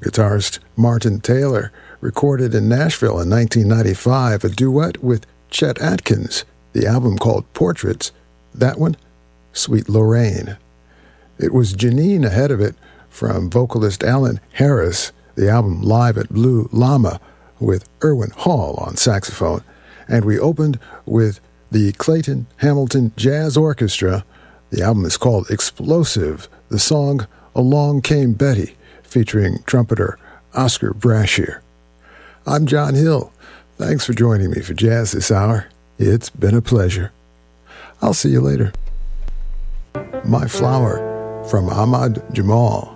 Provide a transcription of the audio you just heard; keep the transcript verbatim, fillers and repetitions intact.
guitarist Martin Taylor recorded in Nashville in nineteen ninety-five a duet with Chet Atkins, the album called Portraits. That one, Sweet Lorraine. It was Janine ahead of it from vocalist Alan Harris, the album Live at Blue Llama, with Erwin Hall on saxophone. And we opened with the Clayton Hamilton Jazz Orchestra. The album is called Explosive. The song Along Came Betty, featuring trumpeter Oscar Brashear. I'm John Hill. Thanks for joining me for Jazz this hour. It's been a pleasure. I'll see you later. My Flower from Ahmad Jamal.